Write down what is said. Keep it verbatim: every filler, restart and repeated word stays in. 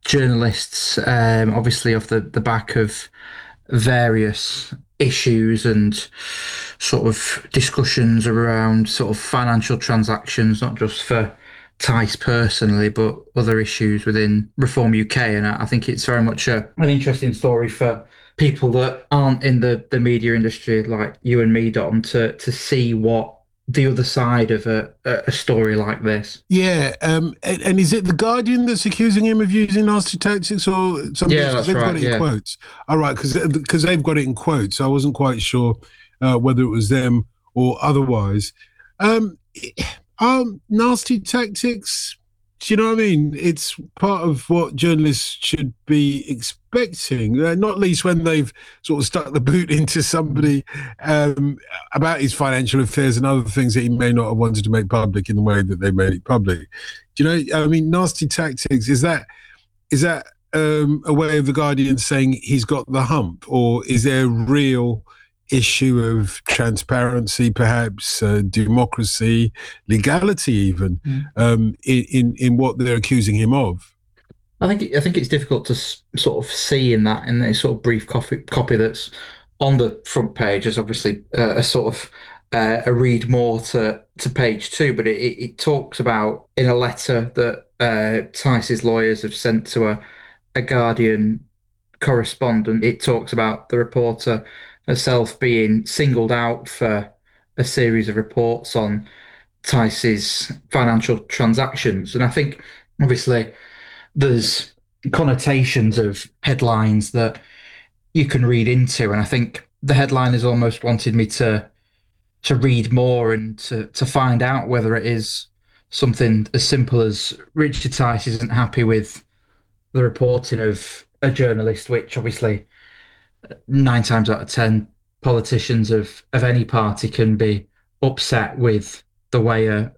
journalists, um, obviously off the, the back of various issues and sort of discussions around sort of financial transactions, not just for Tice personally, but other issues within Reform U K. And I think it's very much a, an interesting story for people that aren't in the, the media industry like you and me, Dom, to, to see what the other side of a, a story like this. Yeah, um, and, and is it the Guardian that's accusing him of using nasty tactics, or somebody Yeah, else? Because that's they've got right. it in Yeah. quotes. All right, because because they've got it in quotes. I wasn't quite sure uh, whether it was them or otherwise. Um, um, nasty tactics. Do you know what I mean? It's part of what journalists should be expecting, uh, not least when they've sort of stuck the boot into somebody um, about his financial affairs and other things that he may not have wanted to make public in the way that they made it public. Do you know? I mean, nasty tactics. Is that is that um, a way of the Guardian saying he's got the hump, or is there a real issue of transparency, perhaps uh, democracy, legality, even Mm. um, in, in in what they're accusing him of? I think I think it's difficult to s- sort of see in that in the sort of brief copy copy that's on the front page as obviously uh, a sort of uh, a read more to to page two, but it, it, it talks about in a letter that uh, Tice's lawyers have sent to a, a Guardian correspondent. It talks about the reporter herself being singled out for a series of reports on Tice's financial transactions, and I think obviously there's connotations of headlines that you can read into, and I think the headline has almost wanted me to to read more and to to find out whether it is something as simple as Richard Tice isn't happy with the reporting of a journalist, which obviously nine times out of ten politicians of of any party can be upset with the way a,